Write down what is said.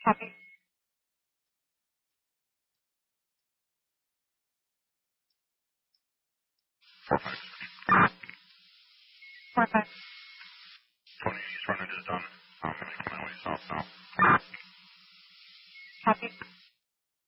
Copy. Perfect. 45. 20, he's running it done. I'm going to come out south now.